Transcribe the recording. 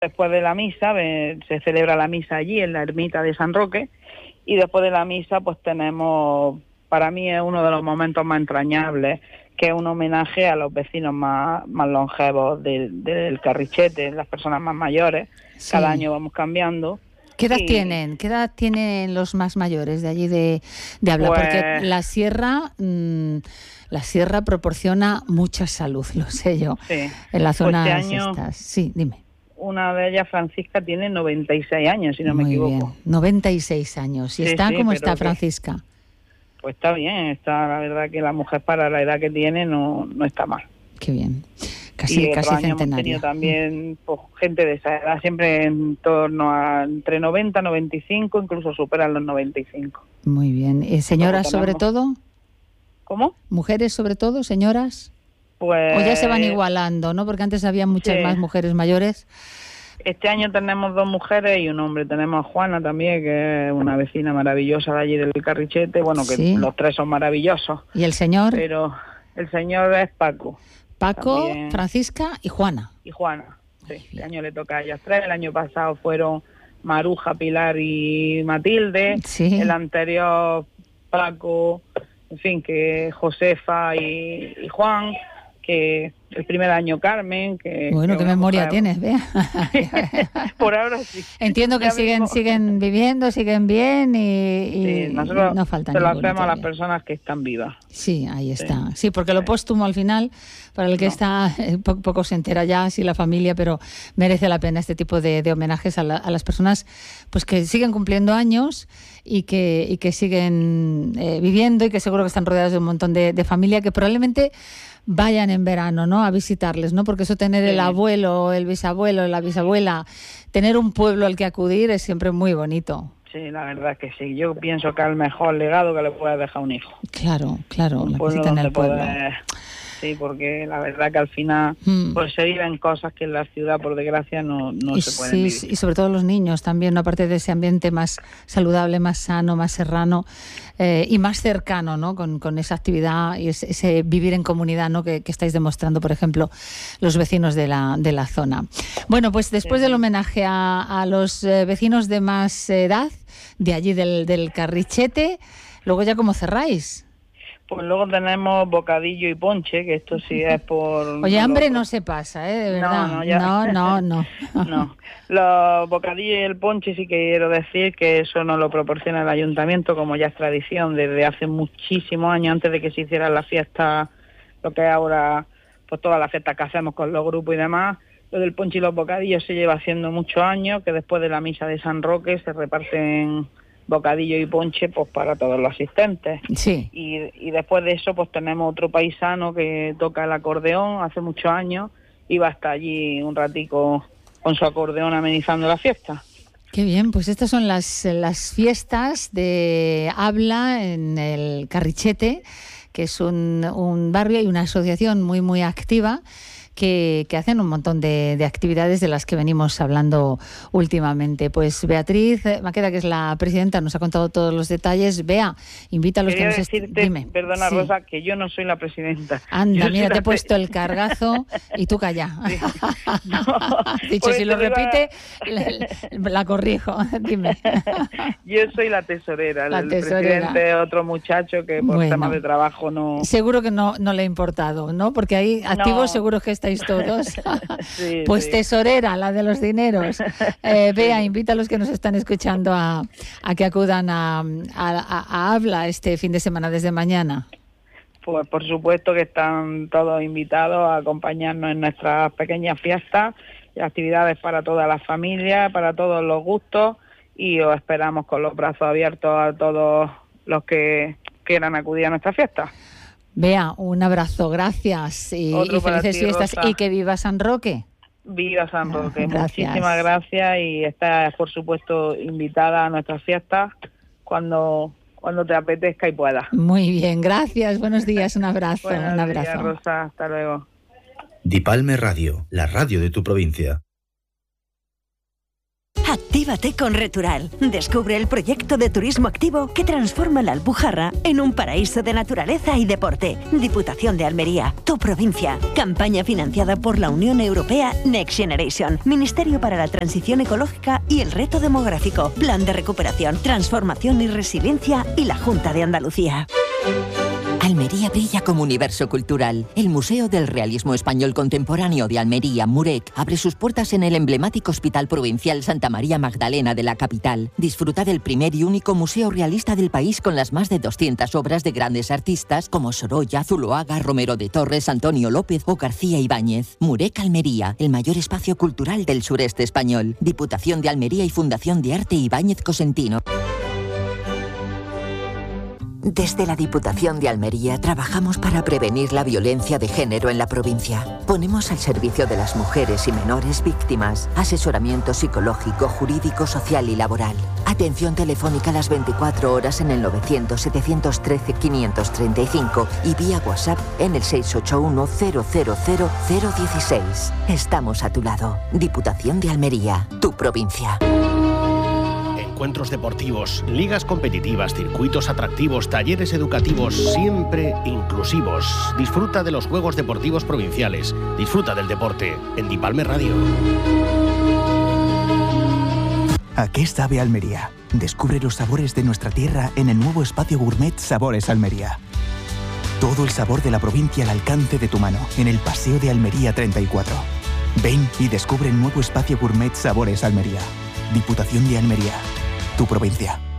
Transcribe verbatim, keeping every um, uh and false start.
después de la misa, se celebra la misa allí en la ermita de San Roque, y después de la misa pues tenemos, para mí es uno de los momentos más entrañables, que es un homenaje a los vecinos más, más longevos del, del Carrichete, las personas más mayores. Sí. Cada año vamos cambiando. ¿Qué edad y... tienen? ¿Qué edad tienen los más mayores de allí de, de Abla? Pues... Porque la sierra... Mmm, La sierra proporciona mucha salud, lo sé yo, sí. En las zonas pues este año, estas. Sí, dime. Una de ellas, Francisca, tiene noventa y seis años, si no Muy me equivoco. Bien, noventa y seis años. ¿Y sí, está? Sí, ¿Cómo está Francisca? Que, pues está bien, está, la verdad que la mujer para la edad que tiene no, no está mal. Qué bien. Casi, y casi otro año centenaria. Hemos tenido también pues, gente de esa edad, siempre en torno a entre noventa, noventa y cinco, incluso superan los noventa y cinco. Muy bien. ¿Y señoras sobre todo? ¿Cómo? ¿Mujeres sobre todo, señoras? Pues... O ya se van igualando, ¿no? Porque antes había muchas sí. más mujeres mayores. Este año tenemos dos mujeres y un hombre. Tenemos a Juana también, que es una vecina maravillosa de allí del Carrichete. Bueno, que sí. Los tres son maravillosos. ¿Y el señor? Pero el señor es Paco. Paco, también. Francisca y Juana. Y Juana, sí. Este año le toca a ellas tres. El año pasado fueron Maruja, Pilar y Matilde. Sí. El anterior, Paco... En fin, que Josefa y, y Juan, que el primer año Carmen, que... Bueno, que qué memoria mujer... tienes, vea. Por ahora sí. Entiendo que siguen siguen viviendo, siguen bien y, y, sí, nosotros y no falta se lo ninguno hacemos todavía. A las personas que están vivas. Sí, ahí está. Sí, sí porque lo póstumo al final, para el que no. está, eh, poco, poco se entera ya, sí, la familia, pero merece la pena este tipo de, de homenajes a, la, a las personas pues que siguen cumpliendo años y que, y que siguen eh, viviendo y que seguro que están rodeados de un montón de, de familia que probablemente vayan en verano, ¿no? A visitarles, ¿no? Porque eso tener sí. el abuelo, el bisabuelo, la bisabuela, tener un pueblo al que acudir es siempre muy bonito. Sí, la verdad que sí. Yo pienso que es el mejor legado que le puede dejar un hijo. Claro, claro, un la pueblo visita en donde el pueblo. Poder... Sí, porque la verdad que al final mm. pues se viven cosas que en la ciudad, por desgracia, no, no y se pueden sí, vivir. Y sobre todo los niños también, ¿no? Aparte de ese ambiente más saludable, más sano, más serrano eh, y más cercano, ¿no? Con, con esa actividad y ese, ese vivir en comunidad, ¿no? Que, que estáis demostrando, por ejemplo, los vecinos de la, de la zona. Bueno, pues después sí. del homenaje a, a los eh, vecinos de más edad, de allí del, del Carrichete, luego ya ¿cómo cerráis? Pues luego tenemos bocadillo y ponche, que esto sí es por... Oye, hambre no se pasa, ¿eh? De verdad. No, no, ya. no, no, no. no. Los bocadillos y el ponche sí que quiero decir que eso nos lo proporciona el ayuntamiento, como ya es tradición desde hace muchísimos años, antes de que se hiciera la fiesta, lo que es ahora, pues todas las fiestas que hacemos con los grupos y demás. Lo del ponche y los bocadillos se lleva haciendo muchos años, que después de la misa de San Roque se reparten bocadillo y ponche pues para todos los asistentes. Sí. Y, y después de eso pues tenemos otro paisano que toca el acordeón hace muchos años y va hasta allí un ratico con su acordeón amenizando la fiesta. Qué bien, pues estas son las, las fiestas de Abla en el Carrichete, que es un, un barrio y una asociación muy muy activa que, que hacen un montón de, de actividades de las que venimos hablando últimamente. Pues Beatriz Maqueda, que es la presidenta, nos ha contado todos los detalles. Bea, invita a los Quería que nos... decirte, Dime. Perdona, sí. Rosa, que yo no soy la presidenta. Anda, yo mira, te he pre... puesto el cargazo y tú calla. Sí. No, Dicho, si lo repite, iba... la, la corrijo. Dime. Yo soy la tesorera. La el tesorera. presidente es otro muchacho que por bueno, temas de trabajo no... Seguro que no, no le ha importado, ¿no? Porque ahí activos no. seguro que estáis todos. sí, pues sí. tesorera, la de los dineros. Eh, Bea, sí. invita a los que nos están escuchando a, a que acudan a, a, a Abla este fin de semana desde mañana. Pues por supuesto que están todos invitados a acompañarnos en nuestras pequeñas fiestas y actividades para toda la familia, para todos los gustos, y os esperamos con los brazos abiertos a todos los que quieran acudir a nuestra fiesta. Bea, un abrazo, gracias y, y felices ti, fiestas. Rosa. Y que viva San Roque. Viva San Roque, gracias. Muchísimas gracias y estás por supuesto invitada a nuestras fiestas cuando... cuando te apetezca y puedas. Muy bien, gracias, buenos días, un abrazo. Buenos un abrazo. días, Rosa, hasta luego. Dipalme Radio, la radio de tu provincia. Actívate con Retural. Descubre el proyecto de turismo activo que transforma la Alpujarra en un paraíso de naturaleza y deporte. Diputación de Almería, tu provincia. Campaña financiada por la Unión Europea Next Generation, Ministerio para la Transición Ecológica y el Reto Demográfico, Plan de Recuperación, Transformación y Resiliencia y la Junta de Andalucía. Almería brilla como universo cultural. El Museo del Realismo Español Contemporáneo de Almería, Murec, abre sus puertas en el emblemático Hospital Provincial Santa María Magdalena de la capital. Disfruta del primer y único museo realista del país con las más de doscientas obras de grandes artistas como Sorolla, Zuloaga, Romero de Torres, Antonio López o García Ibáñez. Murec Almería, el mayor espacio cultural del sureste español. Diputación de Almería y Fundación de Arte Ibáñez Cosentino. Desde la Diputación de Almería trabajamos para prevenir la violencia de género en la provincia. Ponemos al servicio de las mujeres y menores víctimas asesoramiento psicológico, jurídico, social y laboral. Atención telefónica las veinticuatro horas en el novecientos, setecientos trece, quinientos treinta y cinco y vía WhatsApp en el seis ocho uno, cero cero cero, cero dieciséis. Estamos a tu lado. Diputación de Almería, tu provincia. Encuentros deportivos, ligas competitivas, circuitos atractivos, talleres educativos, siempre inclusivos. Disfruta de los Juegos Deportivos Provinciales. Disfruta del deporte en Dipalme Radio. ¿A qué sabe Almería? Descubre los sabores de nuestra tierra en el nuevo espacio gourmet Sabores Almería. Todo el sabor de la provincia al alcance de tu mano en el Paseo de Almería treinta y cuatro. Ven y descubre el nuevo espacio gourmet Sabores Almería. Diputación de Almería, tu provincia.